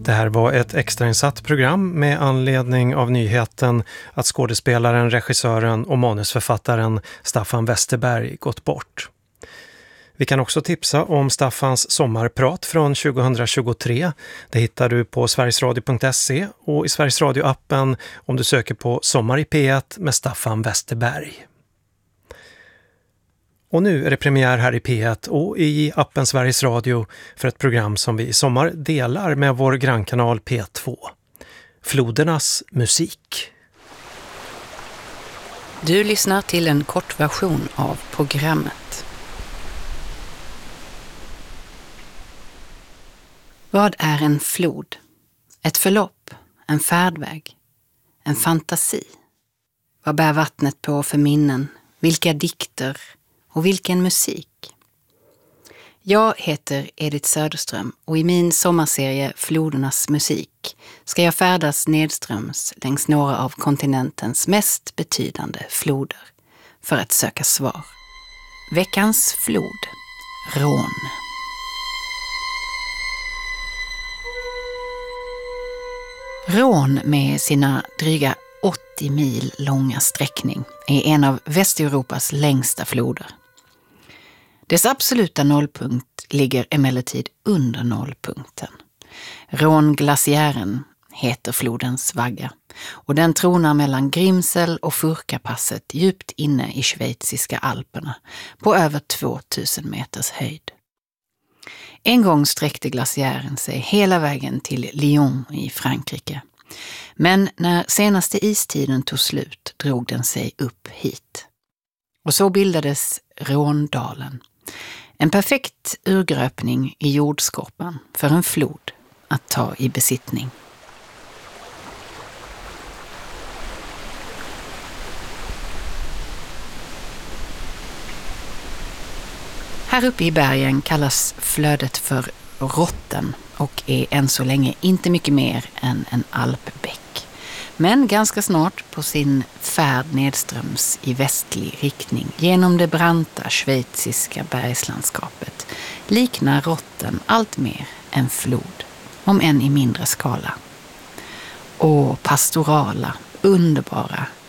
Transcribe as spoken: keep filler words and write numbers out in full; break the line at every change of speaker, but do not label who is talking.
Det här var ett extrainsatt program med anledning av nyheten att skådespelaren, regissören och manusförfattaren Staffan Westerberg gått bort. Vi kan också tipsa om Staffans sommarprat från tjugohundratjugotre. Det hittar du på sverigesradio punkt se och i Sveriges Radio-appen om du söker på Sommar i P ett med Staffan Westerberg. Och nu är det premiär här i P ett och i appen Sveriges Radio för ett program som vi i sommar delar med vår grannkanal P två. Flodernas musik.
Du lyssnar till en kortversion av programmet. Vad är en flod? Ett förlopp, en färdväg, en fantasi. Vad bär vattnet på för minnen? Vilka dikter och vilken musik? Jag heter Edith Söderström och i min sommarserie Flodernas musik ska jag färdas nedströms längs några av kontinentens mest betydande floder för att söka svar. Veckans flod, Rhône. Rhône med sina dryga åttio mil långa sträckning är en av Västeuropas längsta floder. Dess absoluta nollpunkt ligger emellertid under nollpunkten. Rhône-glaciären heter flodens vagga och den tronar mellan Grimsel och Furkapasset djupt inne i schweiziska alperna på över tvåtusen meters höjd. En gång sträckte glaciären sig hela vägen till Lyon i Frankrike. Men när senaste istiden tog slut drog den sig upp hit. Och så bildades Rhônedalen. En perfekt urgröpning i jordskorpan för en flod att ta i besittning. Här uppe i bergen kallas flödet för Rotten och är än så länge inte mycket mer än en alpbäck. Men ganska snart på sin färd nedströms i västlig riktning genom det branta schweiziska bergslandskapet liknar Rotten allt mer en flod, om än i mindre skala. Och pastorala, underbara,